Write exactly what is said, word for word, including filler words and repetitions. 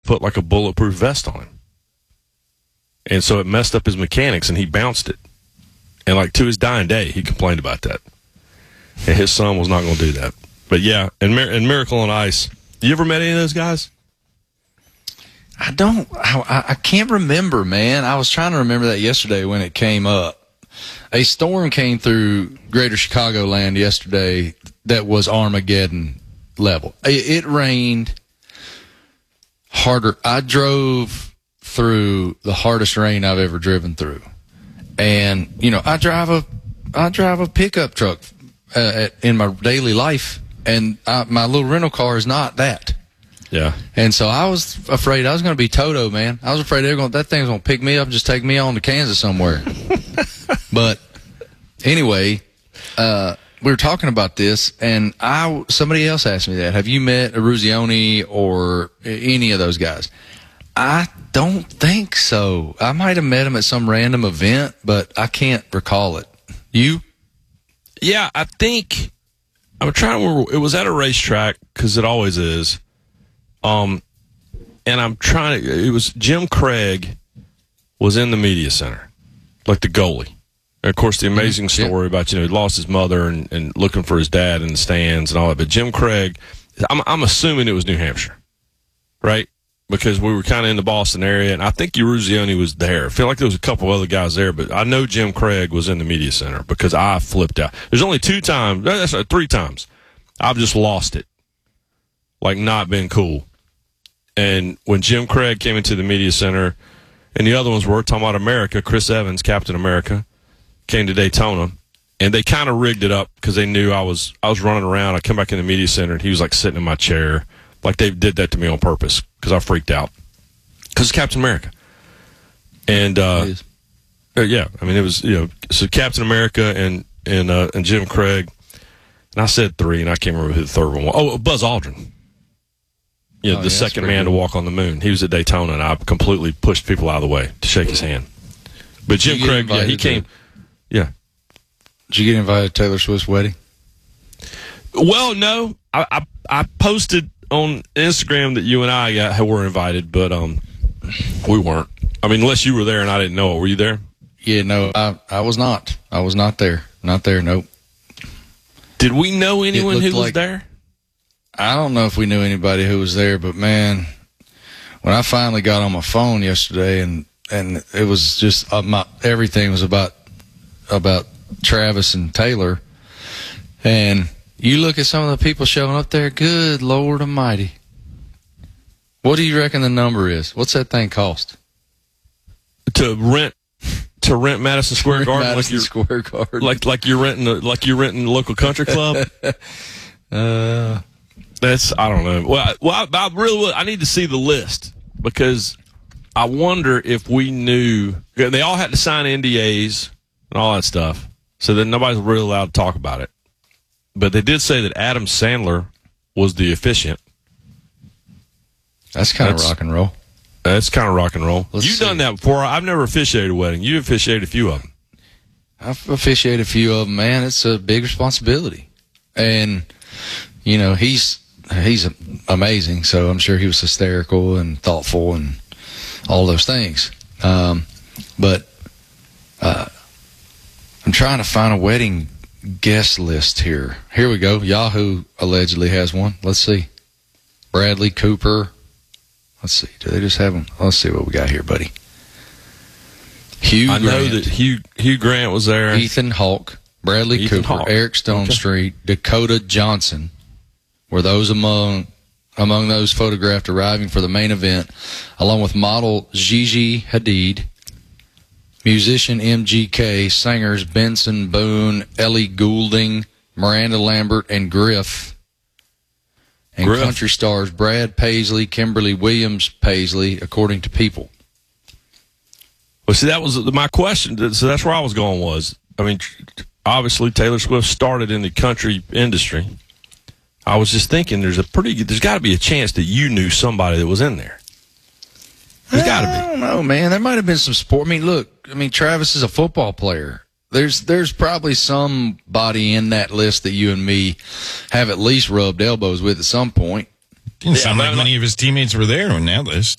put like a bulletproof vest on him. And so it messed up his mechanics, and he bounced it. And like to his dying day, he complained about that. And his son was not going to do that. But yeah, and, Mir- and Miracle on Ice. You ever met any of those guys? I don't. I, I can't remember, man. I was trying to remember that yesterday when it came up. A storm came through Greater Chicagoland yesterday that was Armageddon level. It, it rained harder. I drove through the hardest rain I've ever driven through, and you know, I drive a I drive a pickup truck uh, at, in my daily life, and I, my little rental car is not that. Yeah. And so I was afraid I was going to be Toto, man. I was afraid they were going, that thing was going to pick me up and just take me on to Kansas somewhere. But anyway, uh, we were talking about this, and I somebody else asked me that. Have you met Eruzione or any of those guys? I don't think so. I might have met him at some random event, but I can't recall it. You? Yeah, I think I'm trying to remember. It was at a racetrack because it always is. Um, and I'm trying to. It was Jim Craig was in the media center, like the goalie. And of course, the amazing Mm-hmm. story yeah. about, you know, he lost his mother and, and looking for his dad in the stands and all that. But Jim Craig, I'm, I'm assuming it was New Hampshire, right? Because we were kind of in the Boston area, and I think Eruzione was there. I feel like there was a couple other guys there, but I know Jim Craig was in the media center because I flipped out. There's only two times, that's right, three times, I've just lost it, like not been cool. And when Jim Craig came into the media center, and the other ones were talking about America, Chris Evans, Captain America, came to Daytona, and they kind of rigged it up because they knew I was I was running around. I come back in the media center, and he was like sitting in my chair, like they did that to me on purpose because I freaked out because it's Captain America. And uh, uh, yeah, I mean it was, you know, so Captain America and and uh, and Jim Craig, and I said three, and I can't remember who the third one was. Oh, Buzz Aldrin. You know, oh, the yeah, second man cool. to walk on the moon. He was at Daytona, and I completely pushed people out of the way to shake his hand. But Jim Craig, yeah, he came. To, yeah. Did you get invited to Taylor Swift's wedding? Well, no. I, I I posted on Instagram that you and I got, were invited, but um, we weren't. I mean, unless you were there and I didn't know it. Were you there? Yeah, no, I I was not. I was not there. Not there. Nope. Did we know anyone who was like, there? I don't know if we knew anybody who was there, but man, when I finally got on my phone yesterday, and and it was just uh, my, everything was about about Travis and Taylor, and you look at some of the people showing up there. Good Lord Almighty! What do you reckon the number is? What's that thing cost to rent? To rent Madison Square Garden, Madison like you're Square Garden, like like you're renting a, like you're renting a local country club. uh. That's, I don't know. Well, I, well, I, I really, I need to see the list because I wonder if we knew. They all had to sign N D As and all that stuff, so that nobody's really allowed to talk about it. But they did say that Adam Sandler was the officiant. That's kind of rock and roll. That's kind of rock and roll. Let's You've see. done that before. I've never officiated a wedding. You officiated a few of them. I've officiated a few of them, man. It's a big responsibility. And, you know, he's he's amazing, so I'm sure he was hysterical and thoughtful and all those things. Um, but uh, I'm trying to find a wedding guest list here. Here we go. Yahoo allegedly has one. Let's see. Bradley Cooper. Let's see. Do they just have them? Let's see what we got here, buddy. Hugh I Grant. know that Hugh Hugh Grant was there. Ethan Hawke, Bradley Ethan Cooper, Hawke. Eric Stone Okay. Street, Dakota Johnson were those among among those photographed arriving for the main event, along with model Gigi Hadid, musician M G K, singers Benson Boone, Ellie Goulding, Miranda Lambert, and Griff, and Griff. country stars Brad Paisley, Kimberly Williams Paisley, according to People. Well, see, that was my question. So that's where I was going was, I mean, obviously Taylor Swift started in the country industry. I was just thinking there's a pretty, there's got to be a chance that you knew somebody that was in there. There's got to be. I don't know, man. There might have been some sport. I mean, look, I mean, Travis is a football player. There's there's probably somebody in that list that you and me have at least rubbed elbows with at some point. Didn't Yeah, sound but like I'm many of his teammates were there on that list.